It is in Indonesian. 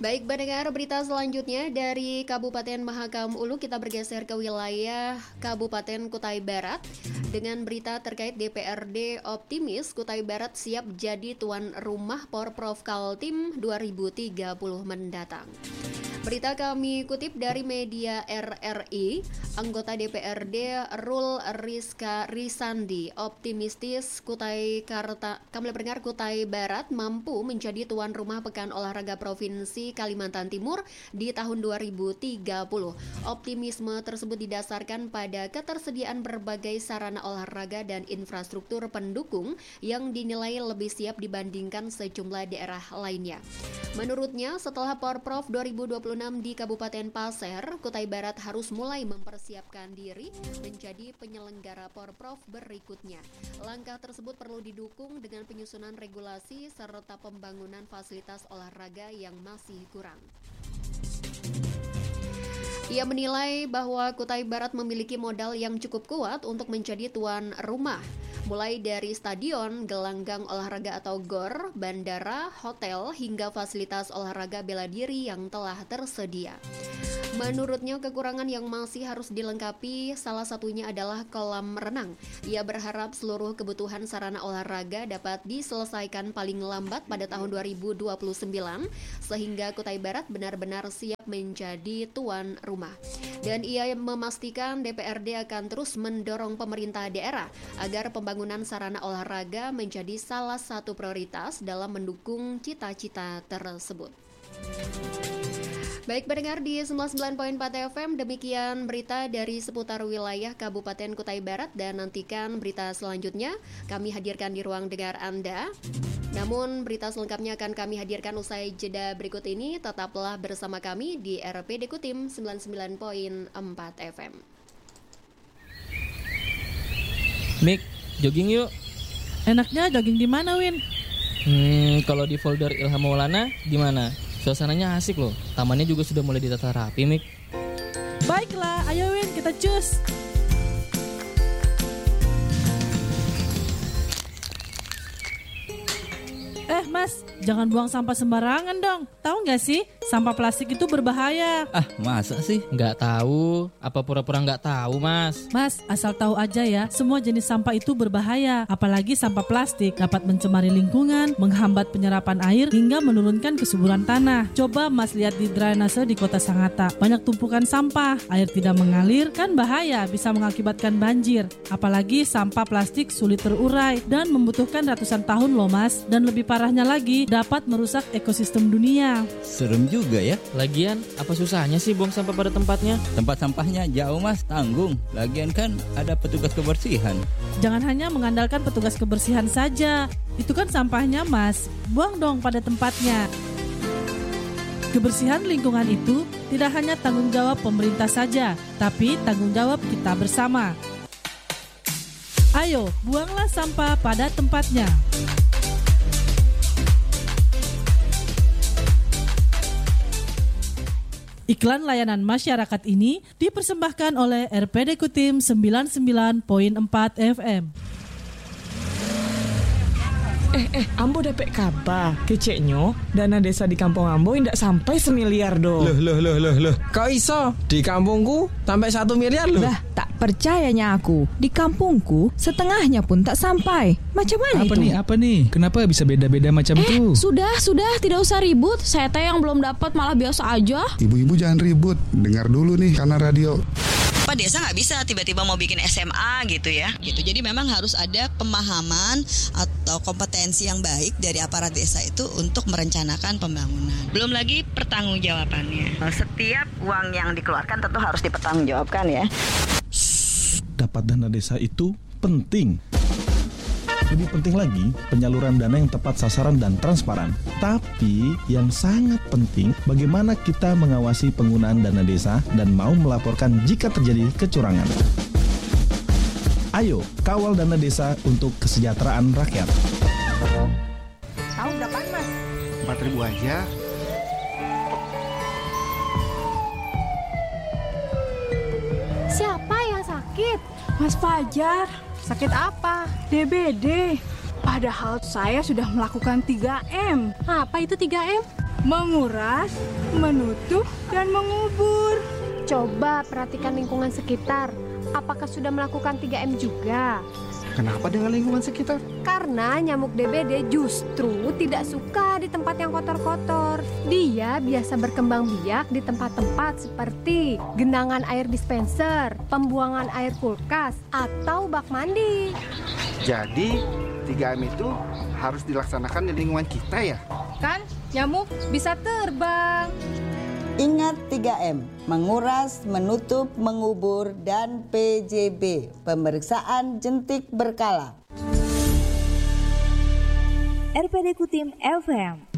Baik, pendengar, berita selanjutnya dari Kabupaten Mahakam Ulu, kita bergeser ke wilayah Kabupaten Kutai Barat dengan berita terkait DPRD optimis Kutai Barat siap jadi tuan rumah Porprov Kaltim 2030 mendatang. Berita kami kutip dari media RRI, anggota DPRD Rul Rizka Risandi optimistis Kutai Barat mampu menjadi tuan rumah Pekan Olahraga Provinsi Kalimantan Timur di tahun 2030. Optimisme tersebut didasarkan pada ketersediaan berbagai sarana olahraga dan infrastruktur pendukung yang dinilai lebih siap dibandingkan sejumlah daerah lainnya. Menurutnya, setelah Porprov 2026 di Kabupaten Pasir, Kutai Barat harus mulai mempersiapkan diri menjadi penyelenggara Porprov berikutnya. Langkah tersebut perlu didukung dengan penyusunan regulasi serta pembangunan fasilitas olahraga yang masih kurang. Ia menilai bahwa Kutai Barat memiliki modal yang cukup kuat untuk menjadi tuan rumah, mulai dari stadion, gelanggang olahraga atau GOR, bandara, hotel, hingga fasilitas olahraga bela diri yang telah tersedia. Menurutnya, kekurangan yang masih harus dilengkapi salah satunya adalah kolam renang. Ia berharap seluruh kebutuhan sarana olahraga dapat diselesaikan paling lambat pada tahun 2029 sehingga Kutai Barat benar-benar siap menjadi tuan rumah. Dan ia memastikan DPRD akan terus mendorong pemerintah daerah agar pembangunan sarana olahraga menjadi salah satu prioritas dalam mendukung cita-cita tersebut. Baik, pendengar di 99.4 FM, demikian berita dari seputar wilayah Kabupaten Kutai Barat, dan nantikan berita selanjutnya kami hadirkan di ruang dengar Anda. Namun berita selengkapnya akan kami hadirkan usai jeda berikut ini. Tetaplah bersama kami di RPD Kutim 99.4 FM. Mik, jogging yuk. Enaknya jogging di mana, Win? Kalau di folder Ilham Maulana gimana? Suasananya asik loh. Tamannya juga sudah mulai ditata rapi, Mik. Baiklah, ayo Win, kita cus. Mas, jangan buang sampah sembarangan dong. Tahu nggak sih, sampah plastik itu berbahaya. Ah, masa sih? Nggak tahu. Apa pura-pura nggak tahu, Mas? Mas, asal tahu aja ya, semua jenis sampah itu berbahaya. Apalagi sampah plastik dapat mencemari lingkungan, menghambat penyerapan air, hingga menurunkan kesuburan tanah. Coba Mas lihat di drainase di Kota Sangatta. Banyak tumpukan sampah, air tidak mengalir, kan bahaya, bisa mengakibatkan banjir. Apalagi sampah plastik sulit terurai dan membutuhkan ratusan tahun loh, Mas. Dan lebih parahnya lagi, dapat merusak ekosistem dunia. Serem juga ya. Lagian, apa susahnya sih buang sampah pada tempatnya? Tempat sampahnya jauh, Mas, tanggung. Lagian kan ada petugas kebersihan. Jangan hanya mengandalkan petugas kebersihan saja. Itu kan sampahnya, Mas. Buang dong pada tempatnya. Kebersihan lingkungan itu tidak hanya tanggung jawab pemerintah saja, tapi tanggung jawab kita bersama. Ayo, buanglah sampah pada tempatnya. Iklan layanan masyarakat ini dipersembahkan oleh RPD Kutim 99.4 FM. Ambo dapat kabar, keceknya dana desa di kampung Ambo tidak sampai 1 miliar doh. Loh. Kok iso? Di kampungku sampai 1 miliar loh. Lah, tak percayanya aku. Di kampungku setengahnya pun tak sampai. Macam mana itu? Apa nih? Kenapa bisa beda-beda macam itu? Sudah, tidak usah ribut. Saya teh yang belum dapat malah biasa aja. Ibu-ibu jangan ribut. Dengar dulu nih karena radio. Pak desa nggak bisa tiba-tiba mau bikin SMA gitu ya. Gitu. Jadi memang harus ada pemahaman atau kompetensi yang baik dari aparat desa itu untuk merencanakan pembangunan. Belum lagi pertanggungjawabannya. Setiap uang yang dikeluarkan tentu harus dipertanggungjawabkan ya. Dapat dana desa itu penting. Lebih penting lagi, penyaluran dana yang tepat sasaran dan transparan. Tapi yang sangat penting, bagaimana kita mengawasi penggunaan dana desa dan mau melaporkan jika terjadi kecurangan. Ayo, kawal dana desa untuk kesejahteraan rakyat. Tahu berapaan, Mas? 4.000 aja. Siapa yang sakit? Mas Fajar. Sakit apa? DBD. Padahal saya sudah melakukan 3M. Apa itu 3M? menguras, menutup, dan mengubur. Coba perhatikan lingkungan sekitar. Apakah sudah melakukan 3M juga? Kenapa dengan lingkungan sekitar? Karena nyamuk DBD justru tidak suka di tempat yang kotor-kotor. Dia biasa berkembang biak di tempat-tempat seperti genangan air dispenser, pembuangan air kulkas, atau bak mandi. Jadi 3M itu harus dilaksanakan di lingkungan kita ya? Kan nyamuk bisa terbang. Ingat 3M, menguras, menutup, mengubur, dan PJB, pemeriksaan jentik berkala. RPD Kutim FM